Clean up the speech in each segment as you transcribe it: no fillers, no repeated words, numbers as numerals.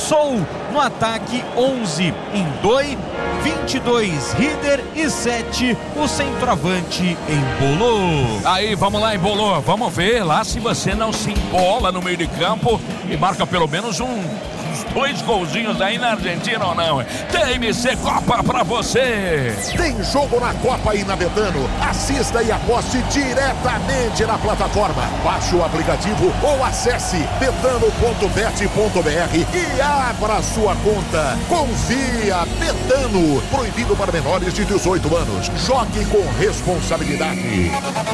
Sou no ataque 11, Indoi, 22 Rieder e 7 o centroavante Embolou. Aí, vamos lá, Embolou, vamos ver lá se você não se embola no meio de campo e marca pelo menos uns 2 golzinhos aí na Argentina ou não. TMC Copa pra você. Tem jogo na Copa aí na Betano. Assista e aposte diretamente na plataforma. Baixe o aplicativo ou acesse betano.bet.br e abra sua conta. Confia, Betano. Proibido para menores de 18 anos. Jogue com responsabilidade.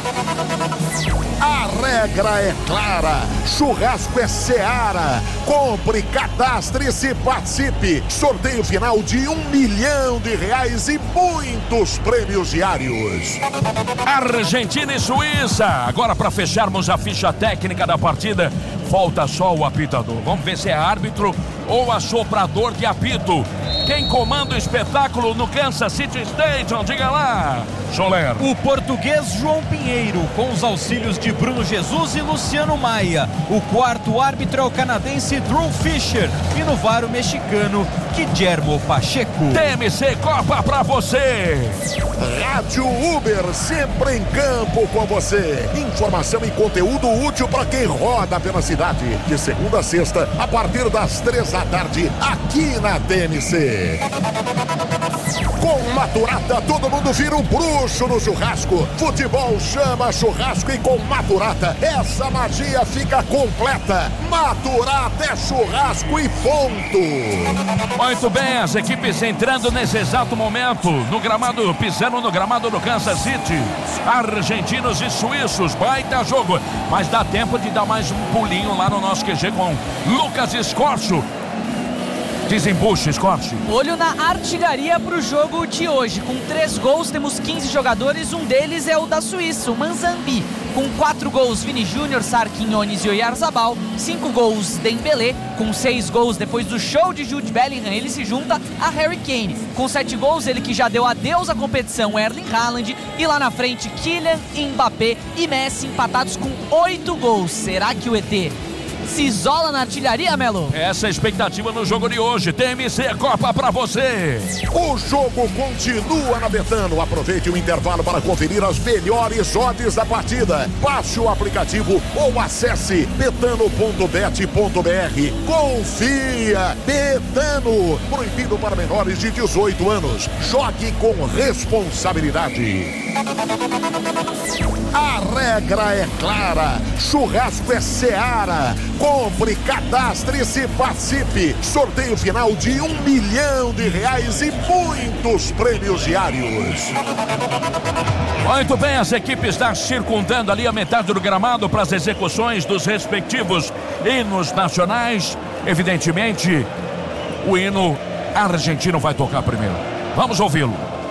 A regra é clara. Churrasco é Seara. Compre, cadastre-se e participe. Sorteio final de R$1 milhão e muitos prêmios diários. Argentina e Suíça. Agora, para fecharmos a ficha técnica da partida, falta só o apitador. Vamos ver se é árbitro ou assoprador de apito. Quem comanda o espetáculo no Kansas City Stadium? Diga lá, Soler. O português João Pinheiro, com os auxílios de Bruno Jesus e Luciano Maia. O quarto árbitro é o canadense Drew Fisher. E no VAR o mexicano Guillermo Pacheco. TMC Copa pra você. Rádio Uber, sempre em campo com você. Informação e conteúdo útil para quem roda pela cidade. De segunda a sexta, a partir das 3 da tarde, aqui na TMC. Com Maturata, todo mundo vira um bruxo no churrasco. Futebol chama churrasco e com Maturata, essa magia fica completa. Maturata é churrasco e ponto. Muito bem, as equipes entrando nesse exato momento no gramado, pisando no gramado do Kansas City. Argentinos e suíços, baita jogo. Mas dá tempo de dar mais um pulinho lá no nosso QG com Lucas Escorcho. Desembuche, Scott. Olho na artilharia para o jogo de hoje. Com 3 gols, temos 15 jogadores. Um deles é o da Suíça, o Manzambi. Com 4 gols, Vini Júnior, Sarquinhones e Oyarzabal. 5 gols, Dembélé. Com 6 gols, depois do show de Jude Bellingham, ele se junta a Harry Kane. Com 7 gols, ele que já deu adeus à competição, Erling Haaland. E lá na frente, Kylian, Mbappé e Messi empatados com 8 gols. Será que o ET se isola na artilharia, Melo? Essa é a expectativa no jogo de hoje. TMC Copa pra você. O jogo continua na Betano. Aproveite o intervalo para conferir as melhores odds da partida. Baixe o aplicativo ou acesse betano.bet.br. Confia, Betano. Proibido para menores de 18 anos. Jogue com responsabilidade. A regra é clara. Churrasco é Seara. Compre, cadastre-se e participe. Sorteio final de R$1 milhão e muitos prêmios diários. Muito bem, as equipes estão circundando ali a metade do gramado para as execuções dos respectivos hinos nacionais. Evidentemente, o hino argentino vai tocar primeiro. Vamos ouvi-lo.